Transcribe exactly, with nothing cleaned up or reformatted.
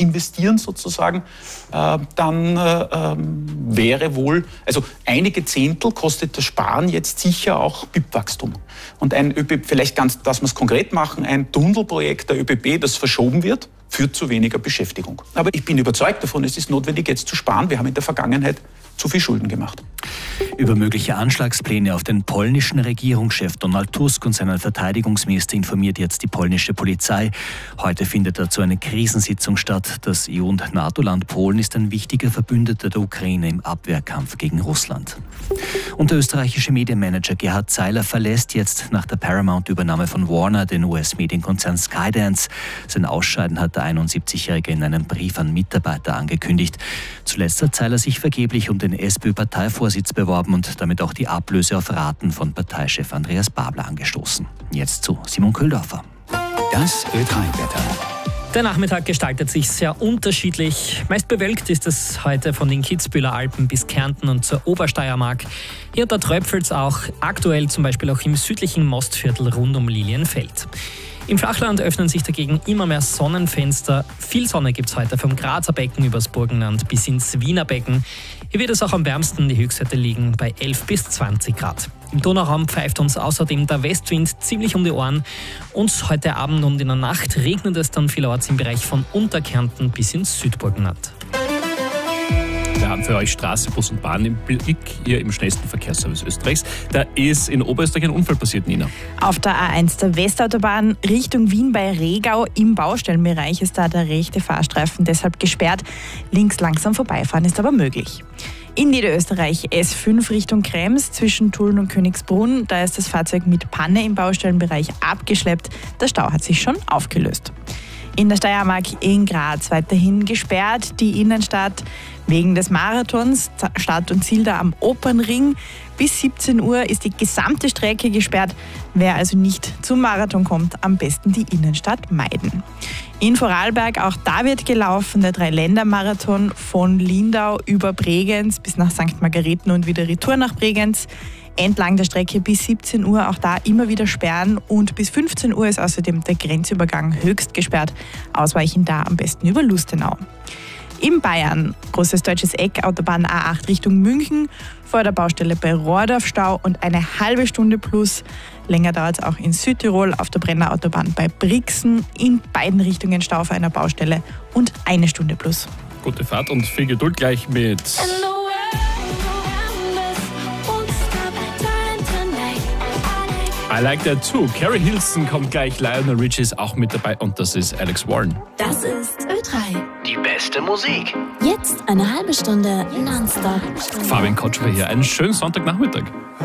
investieren sozusagen, äh, dann äh, ähm, wäre wohl, also einige Zehntel kostet das Sparen jetzt sicher auch B I P-Wachstum. Und ein ÖBB, vielleicht ganz, dass wir es konkret machen, ein Tunnelprojekt der ÖBB, das verschoben wird, führt zu weniger Beschäftigung. Aber ich bin überzeugt davon, es ist notwendig, jetzt zu sparen. Wir haben in der Vergangenheit zu viel Schulden gemacht. Über mögliche Anschlagspläne auf den polnischen Regierungschef Donald Tusk und seinen Verteidigungsminister informiert jetzt die polnische Polizei. Heute findet dazu eine Krisensitzung statt. Das E U- und NATO-Land Polen ist ein wichtiger Verbündeter der Ukraine im Abwehrkampf gegen Russland. Und der österreichische Medienmanager Gerhard Zeiler verlässt jetzt nach der Paramount-Übernahme von Warner den U S-Medienkonzern Skydance. Sein Ausscheiden hat der einundsiebzigjährige in einem Brief an Mitarbeiter angekündigt. Zuletzt hat Zeiler sich vergeblich um den SPÖ-Parteivorsitz beworben und damit auch die Ablöse auf Raten von Parteichef Andreas Babler angestoßen. Jetzt zu Simon Köhldorfer. Das Ö drei Wetter. Der Nachmittag gestaltet sich sehr unterschiedlich. Meist bewölkt ist es heute von den Kitzbüheler Alpen bis Kärnten und zur Obersteiermark. Hier und da tröpfelt es auch, aktuell zum Beispiel auch im südlichen Mostviertel rund um Lilienfeld. Im Flachland öffnen sich dagegen immer mehr Sonnenfenster. Viel Sonne gibt es heute vom Grazer Becken übers Burgenland bis ins Wiener Becken. Hier wird es auch am wärmsten, die Höchstwerte liegen bei elf bis zwanzig Grad. Im Donauraum pfeift uns außerdem der Westwind ziemlich um die Ohren. Und heute Abend und in der Nacht regnet es dann vielerorts im Bereich von Unterkärnten bis ins Südburgenland. Wir haben für euch Straße, Bus und Bahn im Blick, hier im schnellsten Verkehrsservice Österreichs. Da ist in Oberösterreich ein Unfall passiert, Nina. Auf der A eins der Westautobahn Richtung Wien bei Regau im Baustellenbereich ist da der rechte Fahrstreifen deshalb gesperrt. Links langsam vorbeifahren ist aber möglich. In Niederösterreich S fünf Richtung Krems zwischen Tulln und Königsbrunn. Da ist das Fahrzeug mit Panne im Baustellenbereich abgeschleppt. Der Stau hat sich schon aufgelöst. In der Steiermark in Graz weiterhin gesperrt, die Innenstadt wegen des Marathons, Start und Ziel da am Opernring. Bis siebzehn Uhr ist die gesamte Strecke gesperrt. Wer also nicht zum Marathon kommt, am besten die Innenstadt meiden. In Vorarlberg, auch da wird gelaufen, der Dreiländermarathon von Lindau über Bregenz bis nach Sankt Margareten und wieder Retour nach Bregenz. Entlang der Strecke bis siebzehn Uhr auch da immer wieder sperren und bis fünfzehn Uhr ist außerdem der Grenzübergang höchst gesperrt. Ausweichen da am besten über Lustenau. In Bayern, großes deutsches Eck, Autobahn A acht Richtung München, vor der Baustelle bei Rohrdorf Stau und eine halbe Stunde plus. Länger dauert es auch in Südtirol auf der Brenner Autobahn bei Brixen, in beiden Richtungen Stau auf einer Baustelle und eine Stunde plus. Gute Fahrt und viel Geduld gleich mit I Like That Too. Carrie Hilson kommt gleich, Lionel Richie ist auch mit dabei und das ist Alex Warren. Das ist Ö drei. Die beste Musik. Jetzt eine halbe Stunde nonstop. Fabian Kotschwer hier. Einen schönen Sonntagnachmittag.